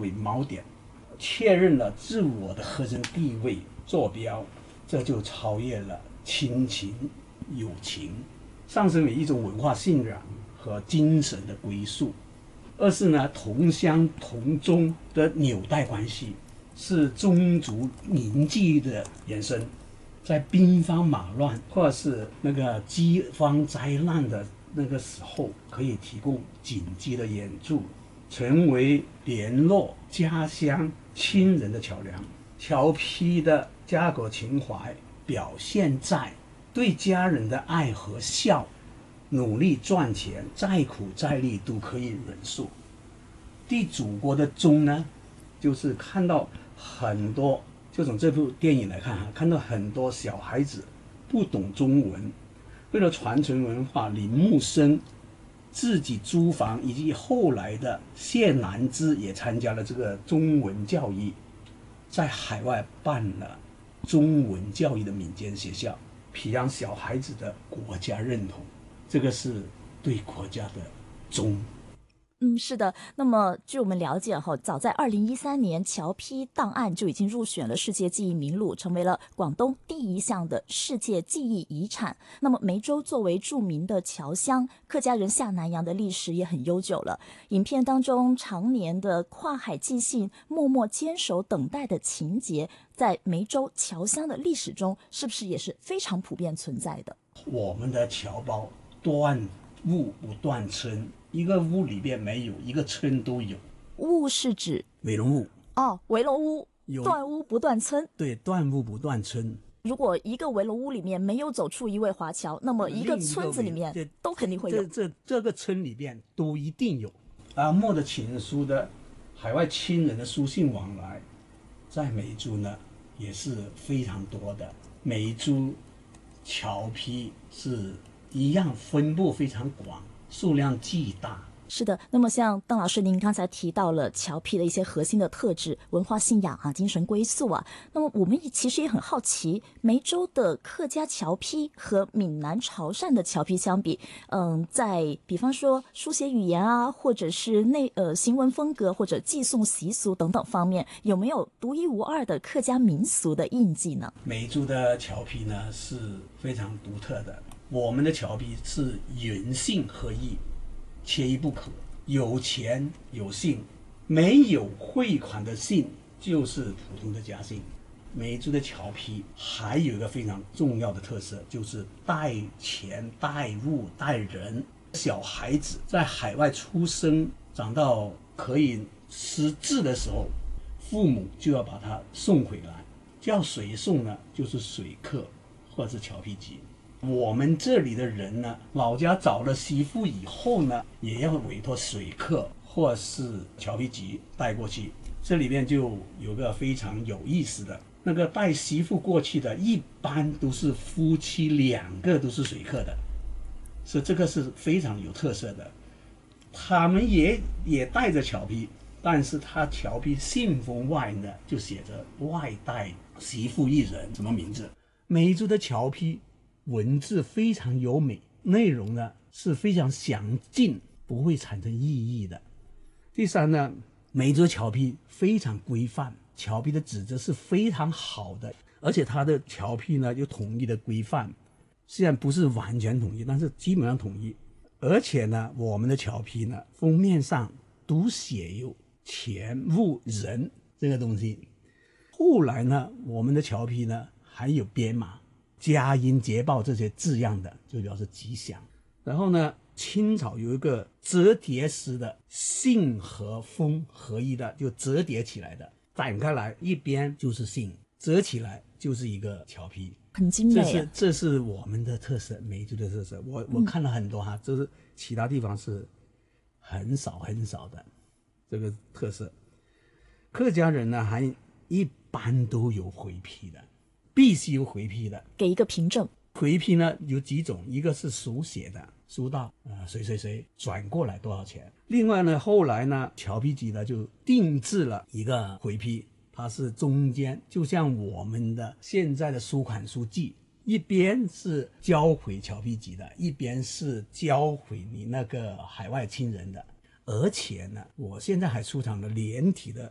为锚点，确认了自我的核心地位坐标，这就超越了亲情、友情，上升为一种文化信仰和精神的归宿。二是呢，同乡同宗的纽带关系，是宗族凝聚的延伸。在兵荒马乱或者是那个饥荒灾难的那个时候，可以提供紧急的援助，成为联络家乡亲人的桥梁。侨批的家国情怀表现在对家人的爱和孝，努力赚钱，再苦再厉都可以忍受。对祖国的忠呢，就是看到很多，就从这部电影来看看到很多小孩子不懂中文，为了传承文化，林木生自己租房，以及后来的谢南之也参加了这个中文教育，在海外办了中文教育的民间学校，培养小孩子的国家认同，这个是对国家的忠。 是的。那么据我们了解早在2013年，侨批档案就已经入选了世界记忆名录，成为了广东第一项的世界记忆遗产。那么梅州作为著名的侨乡，客家人下南洋的历史也很悠久了。影片当中常年的跨海寄信、默默坚守等待的情节，在梅州侨乡的历史中是不是也是非常普遍存在的？ 我们的侨胞断物不断村，一个屋里边没有，一个村都有。 屋是指围龙屋围龙屋，断屋不断村。 对，断屋不断村。 如果一个围龙屋里面没有走出一位华侨，那么一个村子里面都肯定会有。 这个村里边都一定有。阿莫的情书的海外亲人的书信往来，在梅州呢也是非常多的。梅州侨批是一样分布非常广，数量巨大。 是的。那么像邓老师您刚才提到了侨批的一些核心的特质，文化信仰精神归宿那么我们其实也很好奇，梅州的客家侨批和闽南潮汕的侨批相比，在比方说书写语言或者是行文风格或者寄送习俗等等方面，有没有独一无二的客家民俗的印记呢？ 梅州的侨批呢是非常独特的，我们的侨批是人信合一，缺一不可，有钱有信，没有汇款的信就是普通的家信。梅州的侨批还有一个非常重要的特色，就是带钱带物带人。小孩子在海外出生长到可以识字的时候，父母就要把他送回来，叫谁送呢？就是水客或者是侨批局。我们这里的人呢，老家找了媳妇以后呢，也要委托水客或是侨批局带过去。这里面就有个非常有意思的，那个带媳妇过去的一般都是夫妻2个都是水客的，所以这个是非常有特色的。他们也带着侨批，但是他侨批信封外呢就写着外带媳妇1人，什么名字？梅州的侨批文字非常优美，内容呢是非常详尽，不会产生异议的。第三呢，梅州侨批非常规范，侨批的纸质是非常好的，而且它的侨批呢就统一的规范，虽然不是完全统一，但是基本上统一。而且呢，我们的侨批呢封面上都写有钱物人这个东西。后来呢，我们的侨批呢还有编码佳音捷报这些字样的，就表示吉祥。然后呢，清朝有一个折叠式的信和封合一的，就折叠起来的，展开来一边就是信，折起来就是一个侨批， 很精美这是我们的特色，梅州的特色。我看了很多这是其他地方是很少的这个特色。客家人呢还一般都有回批的，必须有回批的， 给一个凭证。 回批呢有几种，一个是手写的，书到谁谁谁转过来多少钱。另外呢，后来呢，侨批局呢就定制了一个回批，它是中间就像我们的现在的收款书记，一边是交回侨批局的，一边是交回你那个海外亲人的。而且呢，我现在还出厂了连体的